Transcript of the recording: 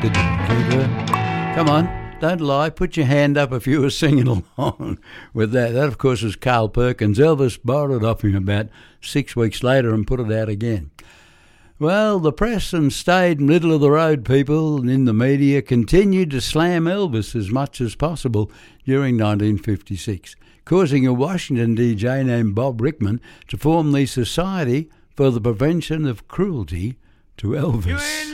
Come on, don't lie. Put your hand up if you were singing along with that. That, of course, was Carl Perkins. Elvis borrowed it off him about 6 weeks later and put it out again. Well, the press and stayed middle of the road people in the media continued to slam Elvis as much as possible during 1956, causing a Washington DJ named Bob Rickman to form the Society for the Prevention of Cruelty to Elvis.